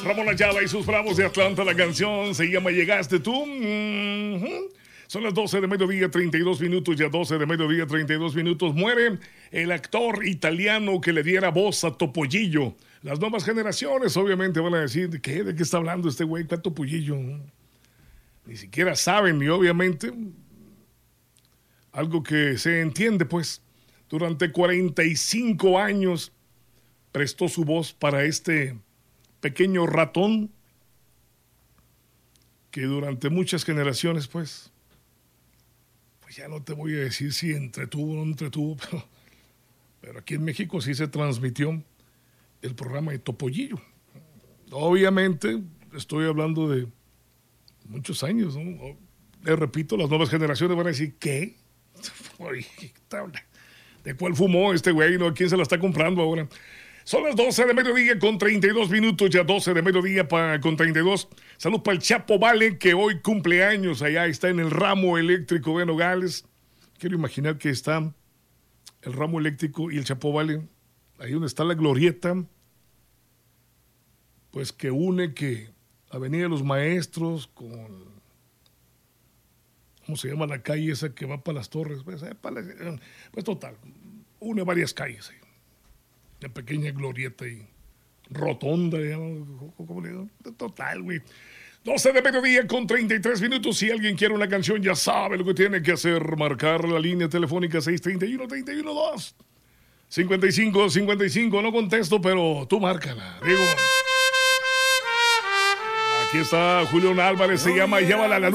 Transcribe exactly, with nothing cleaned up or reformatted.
Ramón Ayala y sus Bravos de Atlanta. La canción se llama Llegaste tú. Mm-hmm. Son las doce de mediodía, treinta y dos minutos. Ya doce de mediodía, treinta y dos minutos. Muere el actor italiano que le diera voz a Topollillo. Las nuevas generaciones obviamente van a decir, ¿qué? ¿De qué está hablando este güey? ¿Cuál Topollillo? Ni siquiera saben, y obviamente algo que se entiende, pues, durante cuarenta y cinco años prestó su voz para este pequeño ratón que durante muchas generaciones, pues, pues ya no te voy a decir si entretuvo o no entretuvo, pero, pero aquí en México sí se transmitió el programa de Topollillo. Obviamente estoy hablando de muchos años, ¿no? Les repito, las nuevas generaciones van a decir, ¿qué? ¿De cuál fumó este güey? ¿No? ¿Quién se la está comprando ahora? Son las doce de mediodía con treinta y dos minutos, ya doce de mediodía pa, con treinta y dos. Salud para el Chapo Vale, que hoy cumple años, allá está en el ramo eléctrico de Nogales. Quiero imaginar que está el ramo eléctrico y el Chapo Vale, ahí donde está la glorieta, pues que une que Avenida de los Maestros con, ¿cómo se llama la calle esa que va para las Torres? Pues, eh, para, pues total, une varias calles ahí. Una pequeña glorieta y rotonda, ¿cómo le digo? Total, güey. doce de mediodía con treinta y tres minutos. Si alguien quiere una canción, ya sabe lo que tiene que hacer. Marcar la línea telefónica seis tres uno, tres uno dos. cincuenta y cinco, cincuenta y cinco. No contesto, pero tú márcala. Digo, aquí está Julián Álvarez, se llama Llévala a la luz.